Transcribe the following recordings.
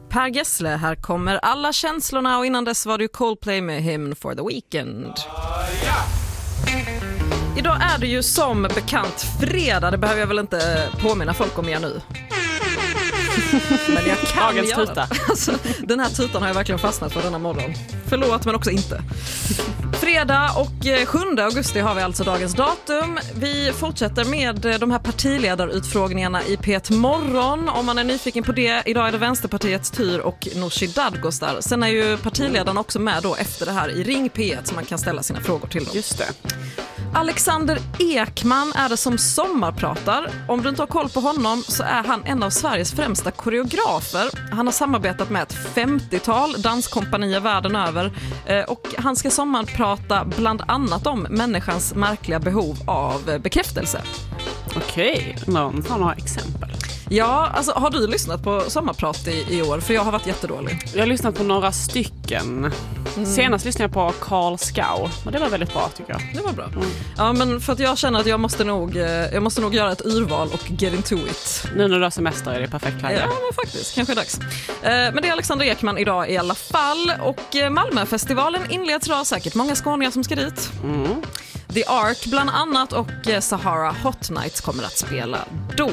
Per Gessle. Här kommer alla känslorna och innan dess var det Coldplay med Hymn for the Weekend. Idag är det ju som bekant fredag, det behöver jag väl inte påminna folk om er nu. Men jag kan göra det. Alltså, den här tutan har jag verkligen fastnat för denna morgon. Förlåt, men också inte. Fredag och 7 augusti har vi alltså dagens datum. Vi fortsätter med de här partiledarutfrågningarna i P1 Morgon. Om man är nyfiken på det, idag är det Vänsterpartiets tur och Nooshi Dadgostar. Sen är ju partiledarna också med då efter det här i Ring P1 så man kan ställa sina frågor till dem. Just det. Alexander Ekman är det som sommarpratar. Om du inte har koll på honom så är han en av Sveriges främsta koreografer. Han har samarbetat med ett 50-tal danskompanier världen över och han ska sommarprata bland annat om människans märkliga behov av bekräftelse. Okej, några exempel. Ja, alltså har du lyssnat på sommarprat i år? För jag har varit jättedålig. Jag har lyssnat på några stycken. Senast lyssnade jag på Carl Skau och det var väldigt bra tycker jag. Det var bra. Ja, men för att jag känner att jag måste nog göra ett urval och get into it. Nu när du har semester är det perfekt läge. Ja, men faktiskt. Kanske dags. Men det är Alexander Ekman idag i alla fall. Och Malmöfestivalen inleds idag, säkert många skåningar som ska dit. The Ark bland annat och Sahara Hot Nights kommer att spela då.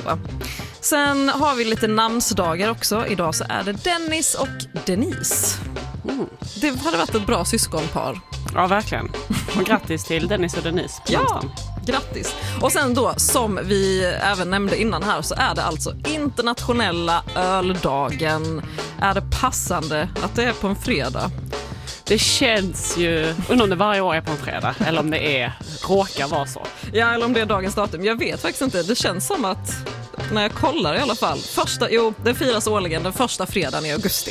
Sen har vi lite namnsdagar också. Idag så är det Dennis och Denise. Det hade varit ett bra syskonpar. Ja, verkligen. Och grattis till Dennis och Denise på namnsdagen. Grattis. Och sen då, som vi även nämnde innan här, så är det alltså internationella öldagen. Är det passande att det är på en fredag? Det känns ju, undrar om det varje år är på en fredag eller om det råkar vara så. Ja, eller om det är dagens datum. Jag vet faktiskt inte. Det känns som att, när jag kollar i alla fall, den firas årligen den första fredagen i augusti.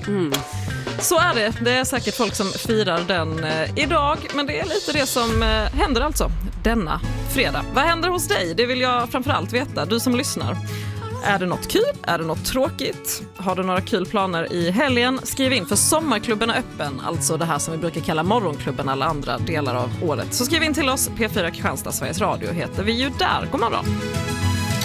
Så är det. Det är säkert folk som firar den idag, men det är lite det som händer alltså denna fredag. Vad händer hos dig? Det vill jag framförallt veta, du som lyssnar. Är det något kul? Är det något tråkigt? Har du några kul planer i helgen? Skriv in, för sommarklubben är öppen. Alltså det här som vi brukar kalla morgonklubben alla andra delar av året. Så skriv in till oss. P4 Kristianstad, Sveriges Radio heter vi ju där. God morgon!